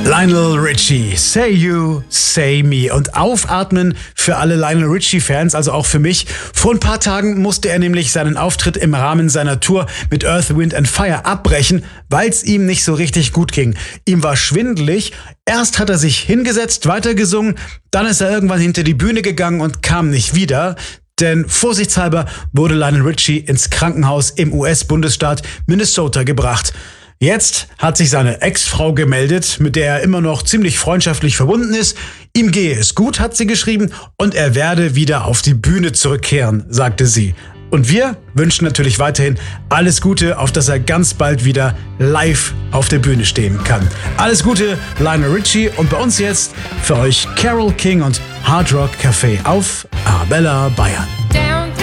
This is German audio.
Lionel Richie, Say You, Say Me. Und aufatmen für alle Lionel Richie-Fans, also auch für mich. Vor ein paar Tagen musste er nämlich seinen Auftritt im Rahmen seiner Tour mit Earth, Wind and Fire abbrechen, weil es ihm nicht so richtig gut ging. Ihm war schwindelig. Erst hat er sich hingesetzt, weitergesungen, dann ist er irgendwann hinter die Bühne gegangen und kam nicht wieder. Denn vorsichtshalber wurde Lionel Richie ins Krankenhaus im US-Bundesstaat Minnesota gebracht. Jetzt hat sich seine Ex-Frau gemeldet, mit der er immer noch ziemlich freundschaftlich verbunden ist. Ihm gehe es gut, hat sie geschrieben, und er werde wieder auf die Bühne zurückkehren, sagte sie. Und wir wünschen natürlich weiterhin alles Gute, auf dass er ganz bald wieder live auf der Bühne stehen kann. Alles Gute, Lionel Richie, und bei uns jetzt für euch Carole King und Hard Rock Café auf Arabella Bayern.